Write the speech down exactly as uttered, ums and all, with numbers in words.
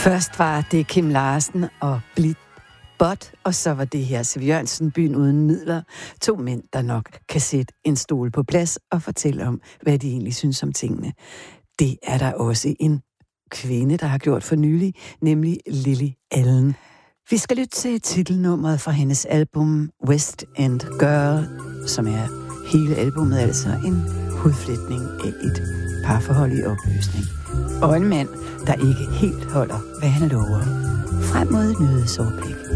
Først var det Kim Larsen og Blidt Bot, og så var det her Siv Jørgensen, Byen uden midler. To mænd, der nok kan sætte en stol på plads og fortælle om, hvad de egentlig synes om tingene. Det er der også en kvinde, der har gjort for nylig, nemlig Lily Allen. Vi skal lytte til titelnummeret fra hendes album West End Girl, som er hele albumet, altså en hudflætning af et parforhold i opløsning. Og en mand, der ikke helt holder, hvad han lover. Frem mod et nyhedsoverblik.